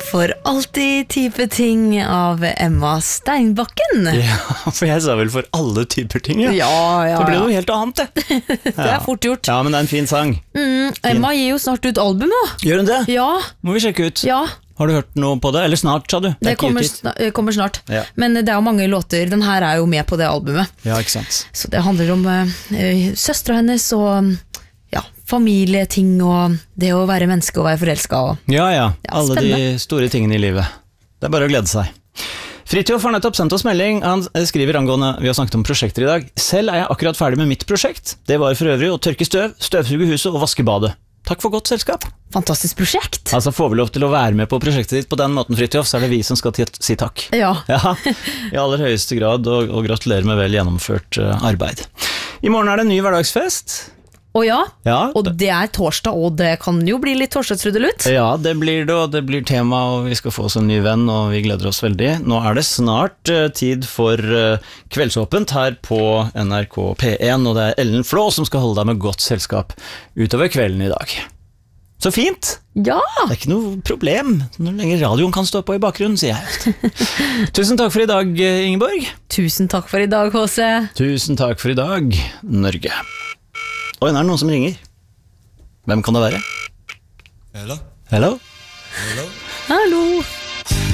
For alltid type ting av Emma Steinbakken. Ja, for jeg sa vel for alle typer ting, ja. Ja. Det ble noe helt annet, det. Det er fort gjort. Ja, men det er en fin sang. Emma gir jo snart ut album nå. Gjør hun det? Ja. Må vi sjekke ut. Ja. Har du hørt noe på det? Eller snart, sa du? Det kommer snart. Ja. Men det er jo mange låter. Den her er jo med på det albumet. Ja, ikke sant. Så det handler om søstra hennes og familieting og det å være menneske og være forelsket. Ja, alle spennende. de store tingene i livet. Det er bare å glede seg. Fritjof har nettopp sendt oss melding. Han skriver angående, vi har snakket om prosjekter i dag. Selv er jeg akkurat ferdig med mitt prosjekt. Det var for øvrig å tørke støv, støvsuge huset og vaske badet. Takk for godt selskap. Fantastisk prosjekt. Altså, får vi lov til å være med på prosjektet ditt på den måten, Fritjof, så er det vi som skal si takk. Ja. Ja, i aller høyeste grad, og gratulerer med vel gjennomført arbeid. I morgen er det en ny hverdagsfest. Og Ja, og det er torsdag, og det kan jo bli litt torsdagsrudelutt. Ja, det blir det, og det blir tema, og vi skal få oss en ny venn, og vi gleder oss veldig. Nå er det snart tid for kveldsåpent her på NRK P1, og det er Ellen Flå som skal holde deg med godt selskap utover kvelden i dag. Så fint! Ja! Det er ikke noe problem, når lenge radioen kan stå på i bakgrunnen, sier jeg. Tusen takk for i dag, Ingeborg. Tusen takk for i dag, H.C. Tusen takk for i dag, Norge. Oi, nå er det noen som ringer. Hvem kan det være? Hello? Hello? Hello? Hallo!